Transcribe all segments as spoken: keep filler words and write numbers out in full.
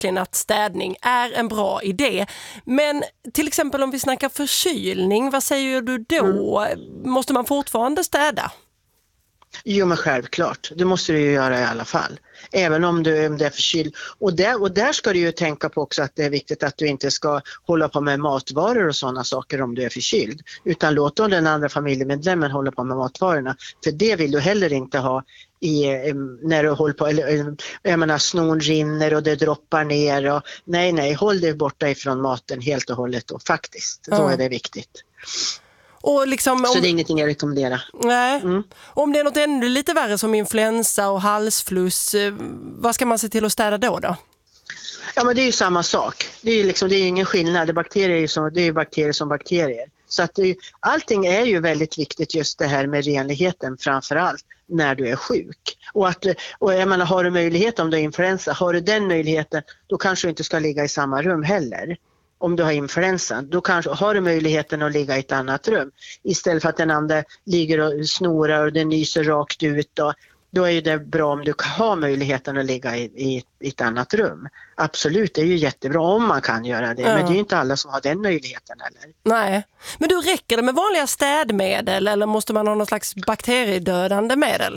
verkligen att städning är en bra idé. Men till exempel om vi snackar förkylning, vad säger du då? Mm. Måste man fortfarande städa? Jo, men självklart. Det måste du ju göra i alla fall. Även om du om det är förkyld. Och där, och där ska du ju tänka på också att det är viktigt att du inte ska hålla på med matvaror och sådana saker om du är förkyld. Utan låt då den andra familjemedlemmen hålla på med matvarorna. För det vill du heller inte ha i, när du håller på, eller jag menar snon rinner och det droppar ner. Och, nej, nej, håll dig borta ifrån maten helt och hållet då, faktiskt. Då ja. är det viktigt. Och liksom, om, så det är ingenting jag rekommenderar. Nej. Mm. Om det är något ännu lite värre som influensa och halsfluss, vad ska man se till att städa då då? Ja, men det är ju samma sak. Det är ju liksom, det är ingen skillnad. Det är bakterier som, det är bakterier som bakterier. Så att det, allting är ju väldigt viktigt, just det här med renligheten framförallt när du är sjuk. Och, att, och jag menar, har du möjlighet om du har influensa, har du den möjligheten, då kanske du inte ska ligga i samma rum heller. Om du har influensa, då kanske har du möjligheten att ligga i ett annat rum. Istället för att den andra ligger och snorar och den nyser rakt ut. Då, då är ju det bra om du har möjligheten att ligga i, i, i ett annat rum. Absolut, det är ju jättebra om man kan göra det. Ja. Men det är ju inte alla som har den möjligheten heller. Nej, men då räcker det med vanliga städmedel eller måste man ha någon slags bakteriedödande medel?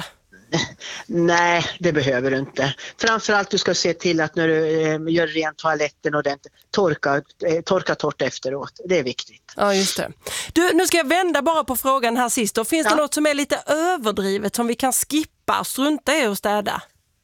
Nej, det behöver du inte. Framförallt du ska se till att när du eh, gör rent toaletten och den, torka, eh, torka torrt efteråt. Det är viktigt. Ja, just det. Du, nu ska jag vända bara på frågan här sist. Och finns ja. det något som är lite överdrivet som vi kan skippa, strunta i att städa?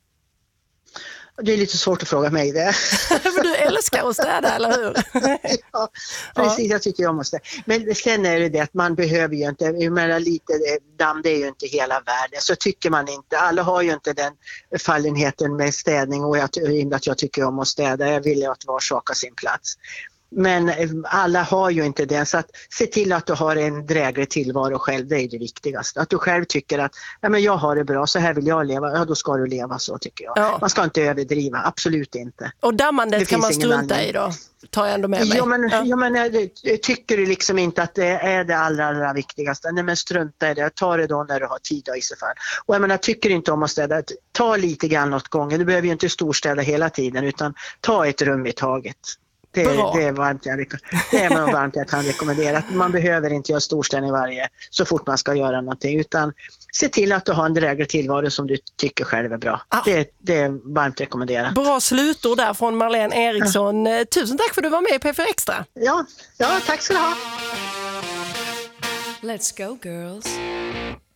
Det är lite svårt att fråga mig det. För du älskar att städa, eller hur? Ja, precis. Ja. Jag tycker jag måste. Men sen är det det att man behöver ju inte, jag menar, lite damm, det är ju inte hela världen. Så tycker man inte. Alla har ju inte den fallenheten med städning och jag, att jag tycker om att städa. Jag vill ju att var sak har sin plats. Men alla har ju inte det, så att se till att du har en dräglig tillvaro själv, det är det viktigaste. Att du själv tycker att ja, men jag har det bra, så här vill jag leva, ja då ska du leva så tycker jag. Ja. Man ska inte överdriva, absolut inte. Och dammandet kan man strunta i då? Tar jag ändå med mig. Ja, men, ja. ja, men tycker du liksom inte att det är det allra, allra viktigaste? Nej, men strunta i det, ta det då när du har tid då, i så fall. Och jag menar, tycker du inte om att städa, ta lite grann åt gången. Du behöver ju inte storstäda hela tiden, utan ta ett rum i taget. Det, det, är varmt jag, det är varmt jag kan rekommendera. Man behöver inte göra storstädning varje så fort man ska göra någonting, utan se till att du har en dräglig tillvaro som du tycker själv är bra. Ah. Det, det är varmt rekommenderat. Bra slutord där från Marlene Eriksson. Ja. Tusen tack för att du var med i P fyra Extra. Ja, ja, tack ska du ha. Let's go girls.